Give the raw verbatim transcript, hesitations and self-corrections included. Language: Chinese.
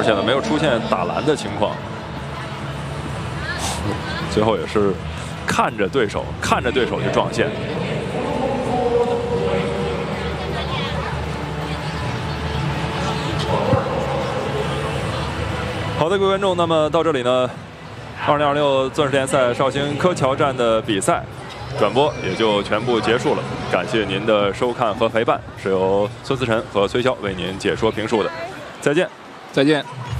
且呢没有出现打篮的情况。最后也是看着对手，看着对手去撞线。好的，各位观众，那么到这里呢，二零二六钻石联赛绍兴柯桥站的比赛转播也就全部结束了。感谢您的收看和陪伴，是由孙思辰和崔潇为您解说评述的。再见， 再见。